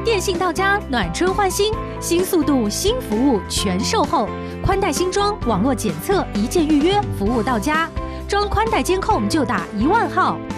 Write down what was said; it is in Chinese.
电信到家，暖春换新，新速度、新服务全售后，宽带新装，网络检测，一键预约，服务到家。装宽带监控就打10000号。